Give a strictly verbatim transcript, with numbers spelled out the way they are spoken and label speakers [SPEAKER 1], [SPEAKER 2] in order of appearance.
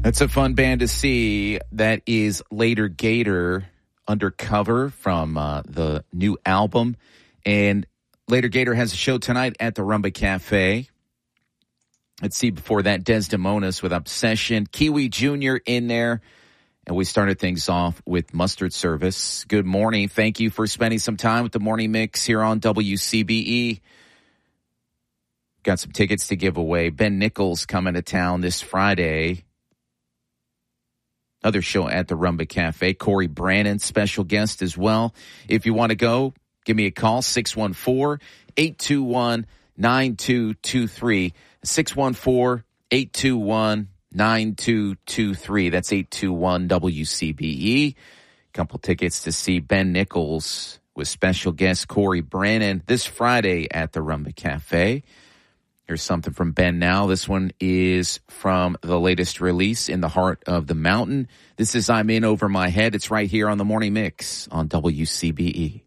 [SPEAKER 1] That's a fun band to see. That is Later Gator, Undercover, from uh, the new album. And Later Gator has a show tonight at the Rumba Cafe. Let's see, before that, Desdemonas with Obsession. Kiwi Junior in there. And we started things off with Mustard Service. Good morning. Thank you for spending some time with the Morning Mix here on W C B E. Got some tickets to give away. Ben Nichols coming to town this Friday. Other show at the Rumba Cafe. Corey Brannon, special guest as well. If you want to go, give me a call, six one four, eight two one, nine two two three. six one four, eight two one, nine two two three. That's eight two one W C B E. Couple tickets to see Ben Nichols with special guest Corey Brannon this Friday at the Rumba Cafe. Here's something from Ben now. This one is from the latest release, In the Heart of the Mountain. This is I'm In Over My Head. It's right here on the Morning Mix on W C B E.